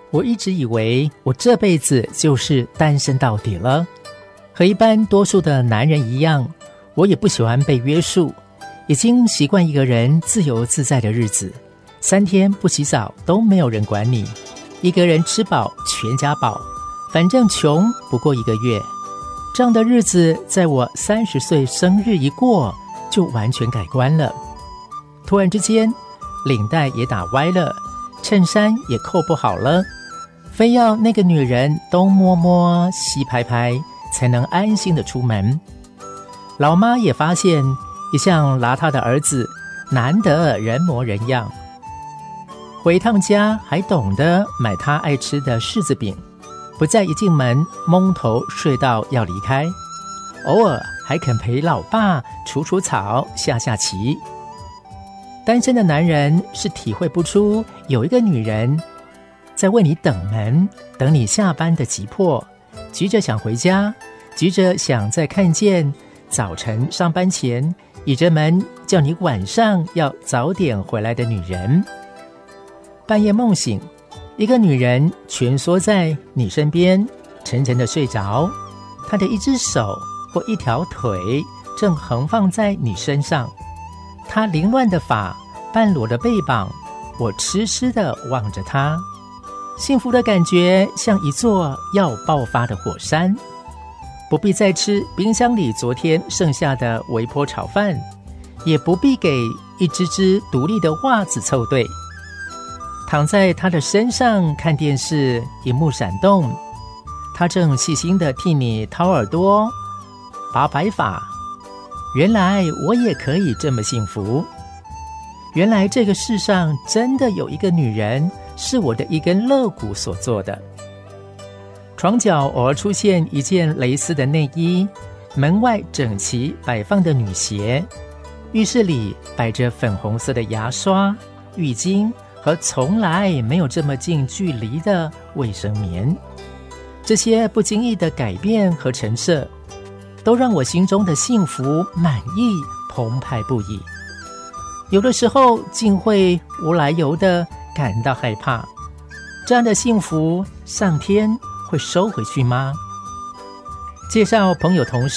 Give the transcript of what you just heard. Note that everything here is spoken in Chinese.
我一直以为我这辈子就是单身到底了。和一般多数的男人一样，我也不喜欢被约束，已经习惯一个人自由自在的日子，3天不洗澡都没有人管你，一个人吃饱全家饱，反正穷不过1个月。这样的日子在我30岁生日一过就完全改观了。突然之间领带也打歪了，衬衫也扣不好了，非要那个女人东摸摸西拍拍才能安心的出门。老妈也发现一向邋遢的儿子难得人模人样，回一趟家还懂得买他爱吃的柿子饼，不再一进门蒙头睡到要离开，偶尔还肯陪老爸除除草下下棋。单身的男人是体会不出有一个女人在为你等门，等你下班的急迫，急着想回家，急着想再看见早晨上班前倚着门叫你晚上要早点回来的女人。半夜梦醒，一个女人蜷缩在你身边，沉沉的睡着，她的一只手或一条腿正横放在你身上，她凌乱的发，半裸的背膀，我痴痴地望着她。幸福的感觉像一座要爆发的火山，不必再吃冰箱里昨天剩下的微波炒饭，也不必给一只只独立的袜子凑对。躺在他的身上看电视，荧幕闪动，他正细心地替你掏耳朵拔白发。原来我也可以这么幸福，原来这个世上真的有一个女人是我的一根肋骨所做的。床角偶尔出现一件蕾丝的内衣，门外整齐摆放的女鞋，浴室里摆着粉红色的牙刷、浴巾和从来没有这么近距离的卫生棉。这些不经意的改变和陈设，都让我心中的幸福满意澎湃不已。有的时候竟会无来由的感到害怕，这样的幸福上天会收回去吗？介绍朋友同事